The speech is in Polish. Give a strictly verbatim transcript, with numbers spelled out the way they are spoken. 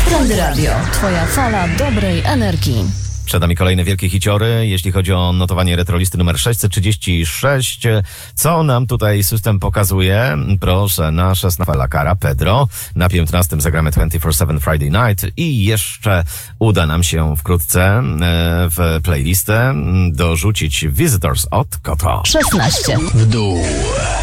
Prąd Radio. Twoja fala dobrej energii. Przed nami kolejne wielkie hiciory, jeśli chodzi o notowanie retrolisty numer sześćset trzydzieści sześć. Co nam tutaj system pokazuje? Proszę, na szesnastego Kara, Pedro. Na piętnastym zagramy dwadzieścia cztery siedem Friday Night i jeszcze uda nam się wkrótce w playlistę dorzucić Visitors od Koto. szesnaście. W dół.